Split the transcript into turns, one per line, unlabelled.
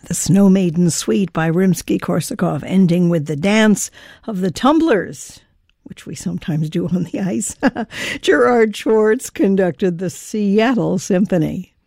the Snow Maiden Suite by Rimsky-Korsakov, ending with the Dance of the Tumblers, which we sometimes do on the ice. Gerard Schwartz conducted the Seattle Symphony.